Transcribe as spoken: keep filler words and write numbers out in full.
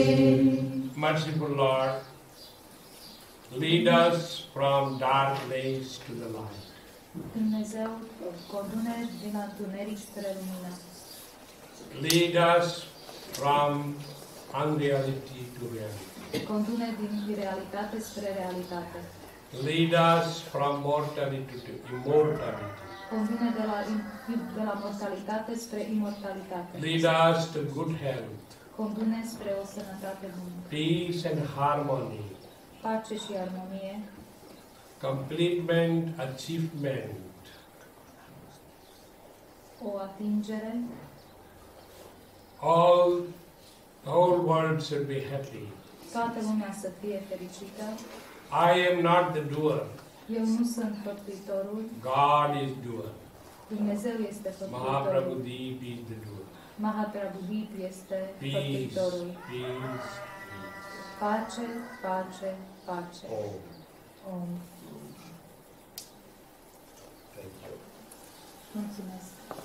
Merciful Lord, lead us from dark place to the light. Dumnezeu, condune din întuneric spre lumină. Lead us from unreality to reality. Condune din realitate spre realitate. Lead us from mortality to immortality. Condune de la, de la mortalitate spre imortalitate. Lead us to good health, Condune spre o sănătate bună. peace and harmony, Pace și armonie, completement, achievement, o atingere. all, the whole world should be happy. Toată lumea să fie fericită. I am not the doer. Eu nu sunt făptuitorul. God is doer. Dumnezeu este făptuitorul. Mahaprabhudeep is the doer. Mahaprabhudeep este Peace, făptuitorul. peace, Pace, pace, pace. Om. Om. Thank you. Mulțumesc.